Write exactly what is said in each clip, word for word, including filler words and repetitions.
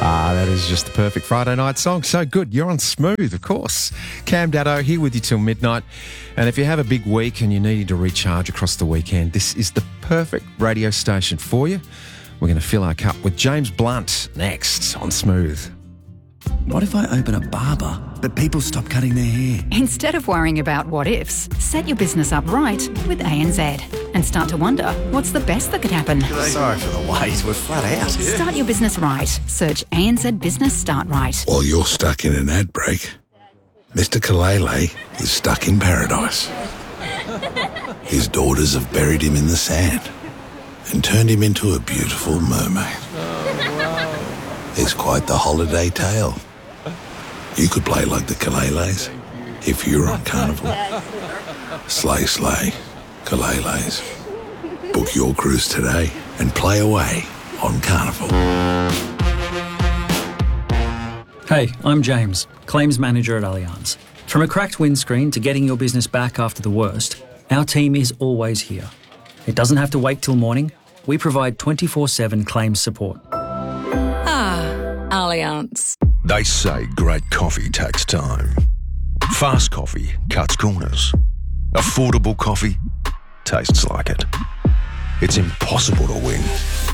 Ah, that is just the perfect Friday night song. So good. You're on Smooth, of course. Cam Daddo here with you till midnight. And if you have a big week and you need to recharge across the weekend, this is the perfect radio station for you. We're going to fill our cup with James Blunt next on Smooth. What if I open a barber, but people stop cutting their hair? Instead of worrying about what ifs, set your business up right with A N Z and start to wonder what's the best that could happen. Sorry for the wait, we're flat out. Start your business right. Search A N Z Business Start Right. While you're stuck in an ad break, Mister Kalele is stuck in paradise. His daughters have buried him in the sand and turned him into a beautiful mermaid. It's quite the holiday tale. You could play like the Kaleles if you're on Carnival. Slay, slay, Kaleles. Book your cruise today and play away on Carnival. Hey, I'm James, Claims Manager at Allianz. From a cracked windscreen to getting your business back after the worst, our team is always here. It doesn't have to wait till morning. We provide twenty-four seven claims support. Allianz. They say great coffee takes time. Fast coffee cuts corners. Affordable coffee tastes like it. It's impossible to win.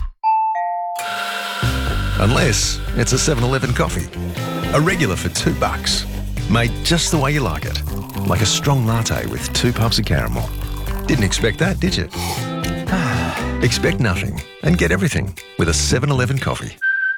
Unless it's a seven eleven coffee. A regular for two bucks. Made just the way you like it. Like a strong latte with two puffs of caramel. Didn't expect that, did you? Expect nothing and get everything with a seven eleven coffee.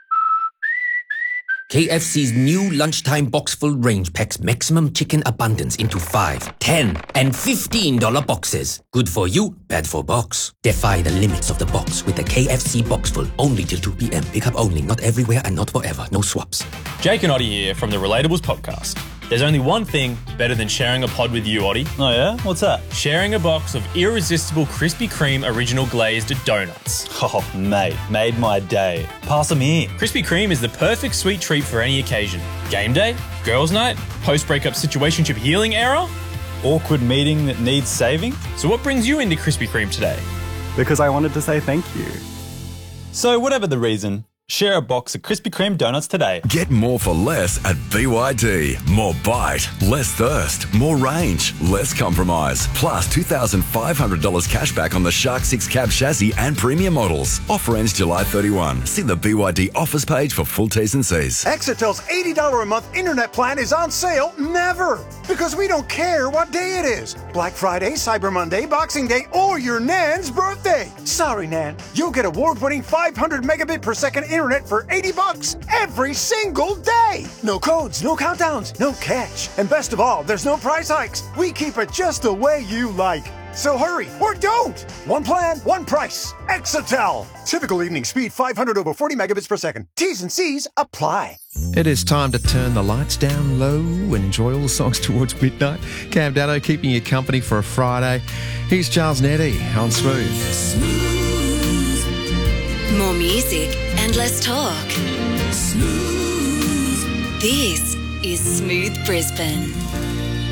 K F C's new lunchtime box-full range packs maximum chicken abundance into five, ten, and fifteen dollar boxes. Good for you, bad for box. Defy the limits of the box with the K F C box-full only till two p.m. Pick up only, not everywhere and not forever. No swaps. Jake and Oddie here from the Relatables podcast. There's only one thing better than sharing a pod with you, Oddie. Oh yeah? What's that? Sharing a box of irresistible Krispy Kreme original glazed donuts. Oh, mate, made my day. Pass them here. Krispy Kreme is the perfect sweet treat for any occasion. Game day, girls' night, post-breakup situationship healing era. Awkward meeting that needs saving. So what brings you into Krispy Kreme today? Because I wanted to say thank you. So whatever the reason, share a box of Krispy Kreme donuts today. Get more for less at B Y D. More bite, less thirst, more range, less compromise. Plus two thousand five hundred dollars cash back on the Shark six cab chassis and premium models. Offer ends July thirty-first. See the B Y D offers page for full T's and C's. Exitel's eighty dollars a month internet plan is on sale never. Because we don't care what day it is. Black Friday, Cyber Monday, Boxing Day, or your Nan's birthday. Sorry, Nan. You'll get award-winning five hundred megabit per second internet for eighty bucks every single day. No codes, no countdowns, no catch. And best of all, there's no price hikes. We keep it just the way you like. So hurry, or don't. One plan, one price. Exitel. Typical evening speed five hundred over forty megabits per second. T's and C's apply. It is time to turn the lights down low and enjoy all the songs towards midnight. Cam Daddo keeping you company for a Friday. Here's Charles Nettie on Smooth. Smooth. More music and less talk. Smooth. This is Smooth Brisbane.